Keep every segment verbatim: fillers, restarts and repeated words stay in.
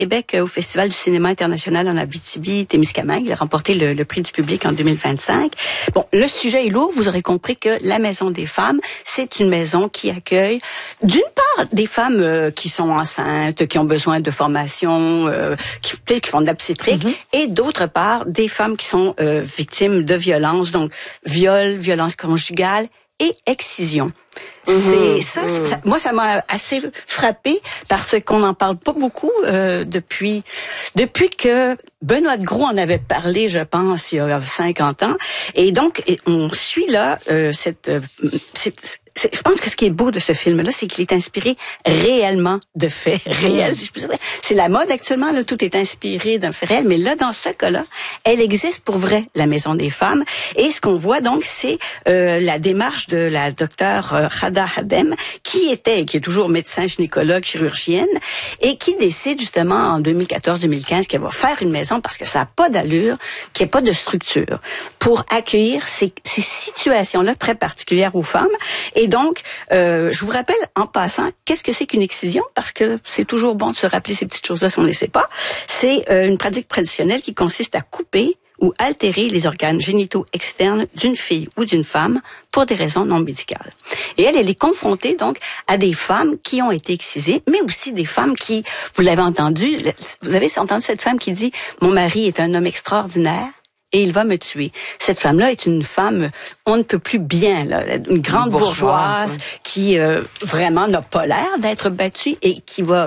Québec au Festival du cinéma international en Abitibi-Témiscamingue. Il a remporté le, le prix du public en deux mille vingt-cinq. Bon, le sujet est lourd. Vous aurez compris que la Maison des femmes, c'est une maison qui accueille, d'une part, des femmes euh, qui sont enceintes, qui ont besoin de formation, euh, qui, qui font de l'obstétrique, mm-hmm. et d'autre part, des femmes qui sont euh, victimes de violences, donc viol, violence conjugale et excision. C'est mmh, ça, mmh. ça, moi ça m'a assez frappé parce qu'on n'en parle pas beaucoup euh, depuis depuis que Benoît de Gros en avait parlé, je pense, il y a cinquante ans. Et donc et on suit là euh, cette, euh, cette c'est, je pense que ce qui est beau de ce film-là, c'est qu'il est inspiré réellement de faits réels. Si je peux dire. C'est la mode actuellement, là, tout est inspiré d'un fait réel, mais là, dans ce cas-là, elle existe pour vrai, la Maison des femmes. Et ce qu'on voit donc, c'est euh, la démarche de la docteure euh, Rada Hadem, qui était, qui est toujours médecin, gynécologue, chirurgienne, et qui décide justement en deux mille quatorze deux mille quinze qu'elle va faire une maison parce que ça n'a pas d'allure, qu'il n'y ait pas de structure, pour accueillir ces, ces situations-là très particulières aux femmes. Et donc, euh, je vous rappelle, en passant, qu'est-ce que c'est qu'une excision? Parce que c'est toujours bon de se rappeler ces petites choses-là si on ne les sait pas. C'est euh, une pratique traditionnelle qui consiste à couper ou altérer les organes génitaux externes d'une fille ou d'une femme pour des raisons non médicales. Et elle, elle est confrontée donc à des femmes qui ont été excisées, mais aussi des femmes qui, vous l'avez entendu, vous avez entendu cette femme qui dit « Mon mari est un homme extraordinaire ». Et il va me tuer. Cette femme-là est une femme, on ne peut plus bien, là, une grande une bourgeoise, bourgeoise oui. qui euh, vraiment n'a pas l'air d'être battue et qui va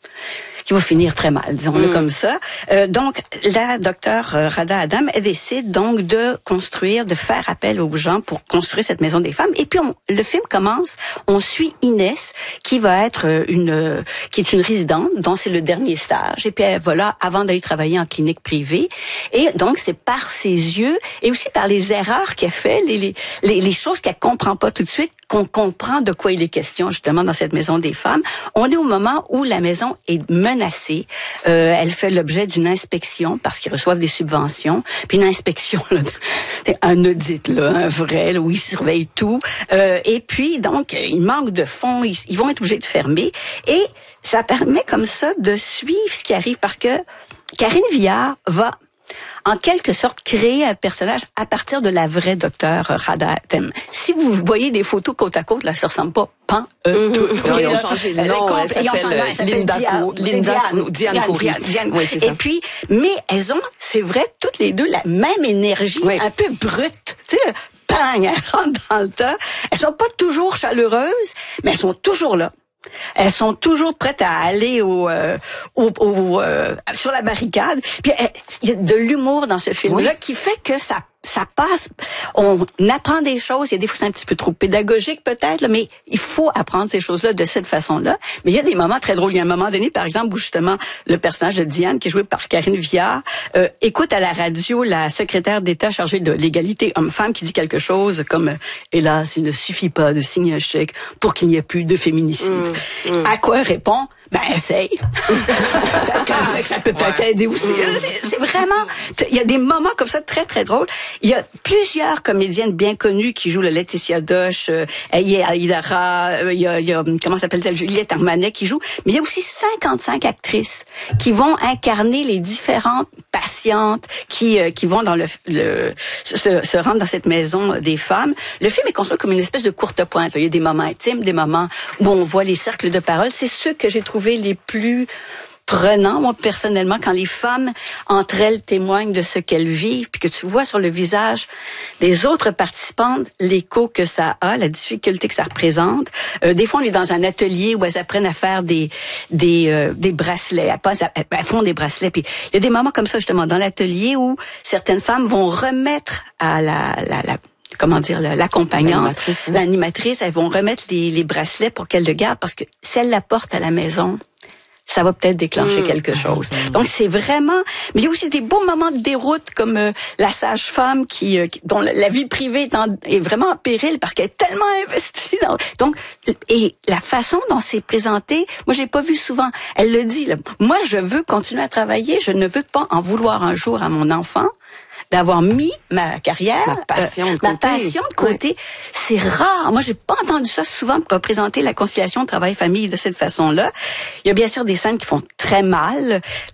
qui va finir très mal, disons-le mmh. comme ça. Euh, donc, la docteure Rada Hadem, elle décide donc de construire, de faire appel aux gens pour construire cette maison des femmes. Et puis, on, le film commence, on suit Inès, qui va être une, qui est une résidente, dont c'est le dernier stage. Et puis, elle va là avant d'aller travailler en clinique privée. Et donc, c'est par ses yeux et aussi par les erreurs qu'elle fait, les, les, les, les choses qu'elle comprend pas tout de suite, qu'on comprend de quoi il est question justement dans cette maison des femmes. On est au moment où la maison est menacée. Euh, elle fait l'objet d'une inspection parce qu'ils reçoivent des subventions. Puis une inspection, là, un audit, là, un vrai, là, où ils surveillent tout. Euh, et puis donc, il manque de fonds, ils, ils vont être obligés de fermer. Et ça permet comme ça de suivre ce qui arrive parce que Karine Viard va en quelque sorte créer un personnage à partir de la vraie docteure Rada Hadem. Si vous voyez des photos côte à côte, là, ça ressemble pas pan euh, tout. Mm-hmm. Ils ont changé le nom, elle s'appelle Linda Diane Coury. Oui, c'est ça. Et puis, mais elles ont, c'est vrai, toutes les deux la même énergie, oui. un peu brute. Tu sais, bang, elles rentrent dans le tas. Elles sont pas toujours chaleureuses, mais elles sont toujours là. Elles sont toujours prêtes à aller au, euh, au, au euh, sur la barricade. Puis il y a de l'humour dans ce film-là oui. qui fait que ça ça passe. On apprend des choses. Il y a des fois c'est un petit peu trop pédagogique peut-être, là, mais il faut apprendre ces choses-là de cette façon-là. Mais il y a des moments très drôles. Il y a un moment donné, par exemple, où justement le personnage de Diane, qui est joué par Karine Viard, euh, écoute à la radio la secrétaire d'État chargée de l'égalité homme-femme qui dit quelque chose comme euh, « Hélas, il ne suffit pas de signer un chèque pour qu'il n'y ait plus de féminicide. Mmh, mmh. » À quoi elle répond? Ben, essaye. ça, ça peut peut-être aider aussi. C'est, c'est vraiment, il y a des moments comme ça très, très drôles. Il y a plusieurs comédiennes bien connues qui jouent, le Laetitia Doche, euh, Aïdara, euh, il y a, il y a, comment s'appelle-t-elle, Juliette Armanet qui joue. Mais il y a aussi cinquante-cinq actrices qui vont incarner les différentes patientes qui, euh, qui vont dans le, le se, se rendre dans cette maison des femmes. Le film est construit comme une espèce de courte pointe. Il y a des moments intimes, des moments où on voit les cercles de parole. C'est ceux que j'ai trouvé les plus prenants, moi, personnellement, quand les femmes, entre elles, témoignent de ce qu'elles vivent, puis que tu vois sur le visage des autres participantes l'écho que ça a, la difficulté que ça représente. Euh, des fois, on est dans un atelier où elles apprennent à faire des des euh, des bracelets. Elles, passent, elles, elles font des bracelets. Puis il y a des moments comme ça, justement, dans l'atelier où certaines femmes vont remettre à la la, la comment dire, l'accompagnante, l'animatrice, hein. l'animatrice, elles vont remettre les, les bracelets pour qu'elle le garde, parce que si elle la porte à la maison, ça va peut-être déclencher mmh. quelque chose. Mmh. Donc c'est vraiment, mais il y a aussi des beaux moments de déroute comme euh, la sage-femme qui, euh, qui dont la, la vie privée est, en, est vraiment en péril parce qu'elle est tellement investie dans. Donc et la façon dont c'est présenté, moi j'ai pas vu souvent. Elle le dit. Là, moi je veux continuer à travailler, je ne veux pas en vouloir un jour à mon enfant d'avoir mis ma carrière, ma passion de euh, côté. Ma passion de côté. Oui. C'est rare. Moi, j'ai pas entendu ça souvent pour représenter la conciliation travail-famille de cette façon-là. Il y a bien sûr des scènes qui font très mal.